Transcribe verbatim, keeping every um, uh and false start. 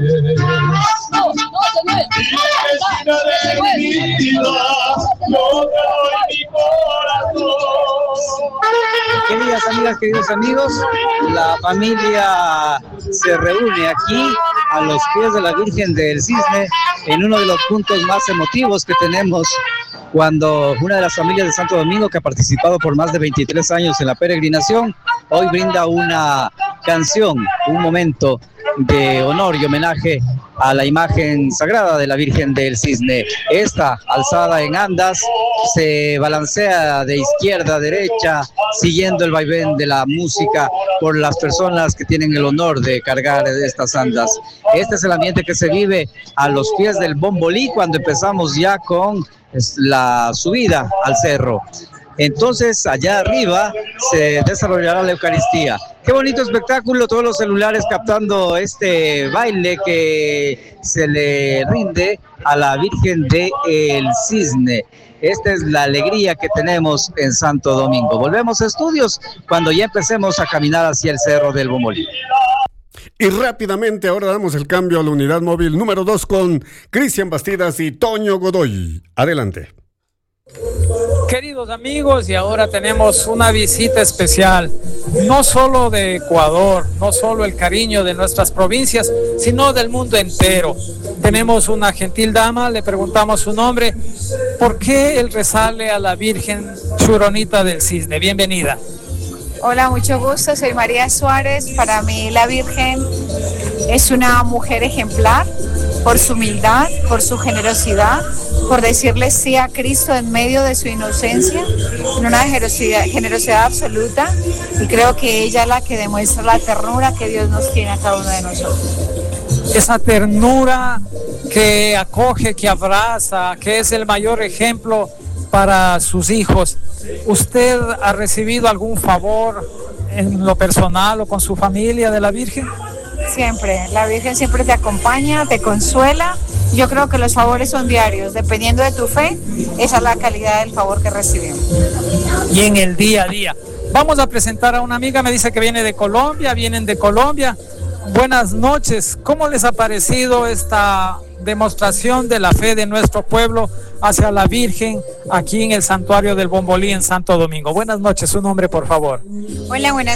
Queridas amigas, queridos amigos, la familia se reúne aquí a los pies de la Virgen del Cisne en uno de los puntos más emotivos que tenemos cuando una de las familias de Santo Domingo, que ha participado por más de veintitrés años en la peregrinación, hoy brinda una canción, un momento de honor y homenaje a la imagen sagrada de la Virgen del Cisne. Esta, alzada en andas, se balancea de izquierda a derecha, siguiendo el vaivén de la música por las personas que tienen el honor de cargar estas andas. Este es el ambiente que se vive a los pies del Bombolí cuando empezamos ya con la subida al cerro. Entonces, allá arriba se desarrollará la Eucaristía. Qué bonito espectáculo, todos los celulares captando este baile que se le rinde a la Virgen del Cisne. Esta es la alegría que tenemos en Santo Domingo. Volvemos a estudios cuando ya empecemos a caminar hacia el Cerro del Bombolí. Y rápidamente ahora damos el cambio a la unidad móvil número dos con Cristian Bastidas y Toño Godoy. Adelante. Queridos amigos, y ahora tenemos una visita especial, no solo de Ecuador, no solo el cariño de nuestras provincias, sino del mundo entero. Tenemos una gentil dama, le preguntamos su nombre, ¿por qué el rezarle a la Virgen Churonita del Cisne? Bienvenida. Hola, mucho gusto, soy María Suárez. Para mí la Virgen es una mujer ejemplar por su humildad, por su generosidad, por decirle sí a Cristo en medio de su inocencia, en una generosidad, generosidad absoluta, y creo que ella es la que demuestra la ternura que Dios nos tiene a cada uno de nosotros. Esa ternura que acoge, que abraza, que es el mayor ejemplo para sus hijos. ¿Usted ha recibido algún favor en lo personal o con su familia de la Virgen? Siempre, la Virgen siempre te acompaña, te consuela. Yo creo que los favores son diarios, dependiendo de tu fe, esa es la calidad del favor que recibimos. Y en el día a día. Vamos a presentar a una amiga, me dice que viene de Colombia, vienen de Colombia. Buenas noches, ¿cómo les ha parecido esta demostración de la fe de nuestro pueblo hacia la Virgen aquí en el Santuario del Bombolí en Santo Domingo? Buenas noches, su nombre por favor. Hola, buenas